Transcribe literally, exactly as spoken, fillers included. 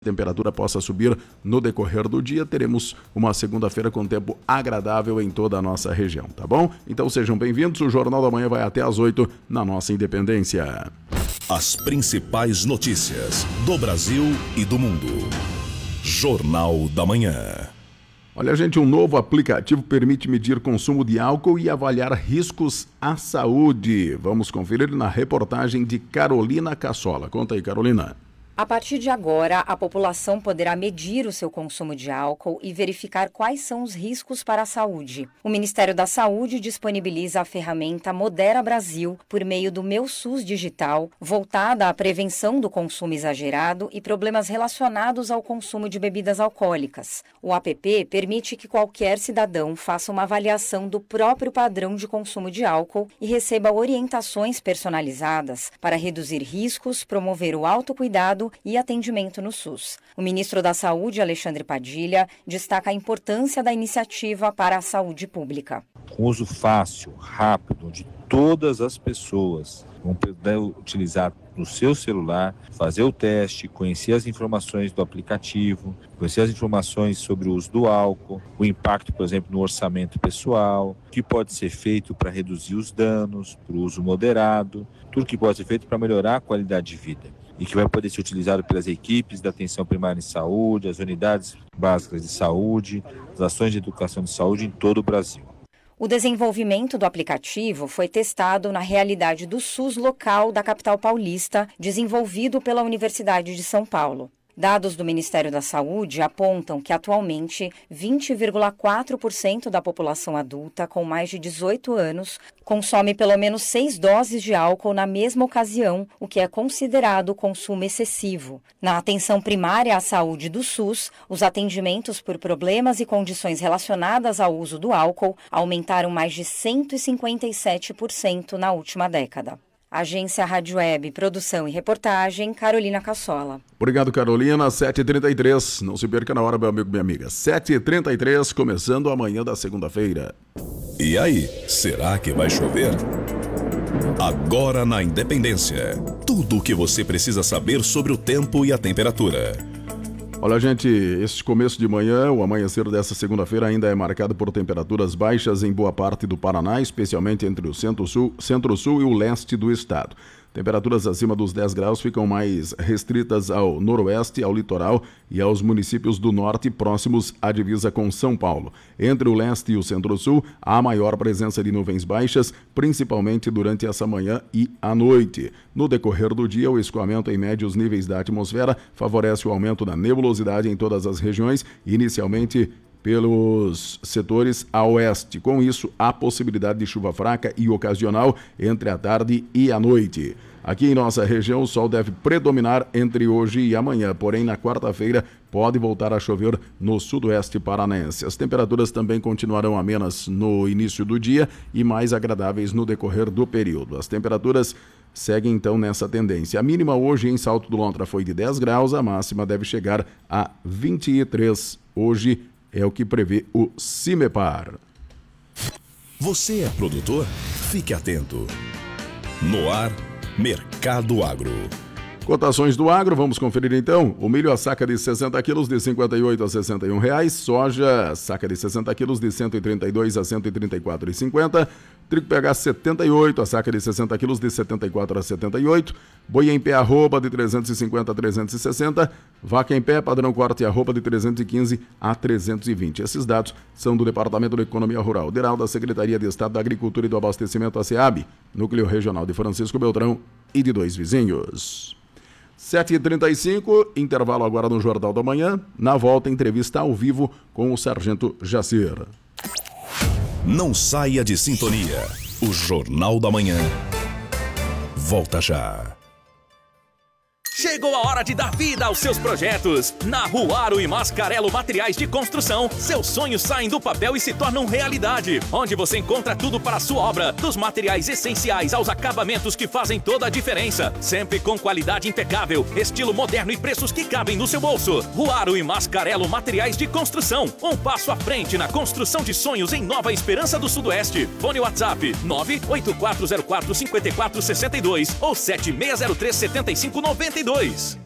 temperatura possa subir no decorrer do dia. Teremos uma segunda-feira com tempo agradável em toda a nossa região, tá bom? Então sejam bem-vindos, o Jornal da Manhã vai até às oito na nossa Independência. As principais notícias do Brasil e do mundo. Jornal da Manhã. Olha, gente, um novo aplicativo permite medir consumo de álcool e avaliar riscos à saúde. Vamos conferir na reportagem de Carolina Cassola. Conta aí, Carolina. A partir de agora, a população poderá medir o seu consumo de álcool e verificar quais são os riscos para a saúde. O Ministério da Saúde disponibiliza a ferramenta Modera Brasil por meio do Meu SUS Digital, voltada à prevenção do consumo exagerado e problemas relacionados ao consumo de bebidas alcoólicas. O app permite que qualquer cidadão faça uma avaliação do próprio padrão de consumo de álcool e receba orientações personalizadas para reduzir riscos, promover o autocuidado e atendimento no SUS. O ministro da Saúde, Alexandre Padilha, destaca a importância da iniciativa para a saúde pública. Com uso fácil, rápido, onde todas as pessoas vão poder utilizar no seu celular, fazer o teste, conhecer as informações do aplicativo, conhecer as informações sobre o uso do álcool, o impacto, por exemplo, no orçamento pessoal, o que pode ser feito para reduzir os danos, para o uso moderado, tudo que pode ser feito para melhorar a qualidade de vida. E que vai poder ser utilizado pelas equipes da atenção primária em saúde, as unidades básicas de saúde, as ações de educação de saúde em todo o Brasil. O desenvolvimento do aplicativo foi testado na realidade do SUS local da capital paulista, desenvolvido pela Universidade de São Paulo. Dados do Ministério da Saúde apontam que, atualmente, vinte vírgula quatro por cento da população adulta com mais de dezoito anos consome pelo menos seis doses de álcool na mesma ocasião, o que é considerado consumo excessivo. Na atenção primária à saúde do SUS, os atendimentos por problemas e condições relacionadas ao uso do álcool aumentaram mais de cento e cinquenta e sete por cento na última década. Agência Rádio Web, produção e reportagem, Carolina Cassola. Obrigado, Carolina. sete e trinta e três. Não se perca na hora, meu amigo, minha amiga. sete e trinta e três, começando amanhã da segunda-feira. E aí, será que vai chover? Agora na Independência, tudo o que você precisa saber sobre o tempo e a temperatura. Olha, gente, esse começo de manhã, o amanhecer dessa segunda-feira ainda é marcado por temperaturas baixas em boa parte do Paraná, especialmente entre o centro-sul, centro-sul e o leste do estado. Temperaturas acima dos dez graus ficam mais restritas ao noroeste, ao litoral e aos municípios do norte próximos à divisa com São Paulo. Entre o leste e o centro-sul, há maior presença de nuvens baixas, principalmente durante essa manhã e à noite. No decorrer do dia, o escoamento em médios níveis da atmosfera favorece o aumento da nebulosidade em todas as regiões, inicialmente pelos setores a oeste. Com isso, há possibilidade de chuva fraca e ocasional entre a tarde e a noite. Aqui em nossa região, o sol deve predominar entre hoje e amanhã, porém na quarta-feira pode voltar a chover no sudoeste paranaense. As temperaturas também continuarão amenas no início do dia e mais agradáveis no decorrer do período. As temperaturas seguem então nessa tendência. A mínima hoje em Salto do Lontra foi de dez graus, a máxima deve chegar a vinte e três. Hoje é o que prevê o CIMEPAR. Você é produtor? Fique atento. No ar, Mercado Agro. Cotações do agro, vamos conferir então. O milho a saca de sessenta quilos de cinquenta e oito a sessenta e um reais. Soja, saca de sessenta quilos de cento e trinta e dois a cento e trinta e quatro e cinquenta. Trigo P H setenta e oito, a saca de sessenta quilos de setenta e quatro a setenta e oito. Boi em pé arroba de trezentos e cinquenta a trezentos e sessenta. Vaca em pé padrão corte arroba de trezentos e quinze a trezentos e vinte. Esses dados são do Departamento de Economia Rural, DERAL, da Secretaria de Estado da Agricultura e do Abastecimento, a SEAB, Núcleo Regional de Francisco Beltrão e de Dois Vizinhos. sete e trinta e cinco, intervalo agora no Jornal da Manhã. Na volta, entrevista ao vivo com o Sargento Jacir. Não saia de sintonia. O Jornal da Manhã volta já. Chegou a hora de dar vida aos seus projetos. Na Ruaro e Mascarello Materiais de Construção, seus sonhos saem do papel e se tornam realidade. Onde você encontra tudo para a sua obra, dos materiais essenciais aos acabamentos que fazem toda a diferença. Sempre com qualidade impecável, estilo moderno e preços que cabem no seu bolso. Ruaro e Mascarello Materiais de Construção. Um passo à frente na construção de sonhos em Nova Esperança do Sudoeste. Fone WhatsApp nove oito quatro zero quatro cinco quatro seis dois ou sete seis zero três sete cinco nove dois.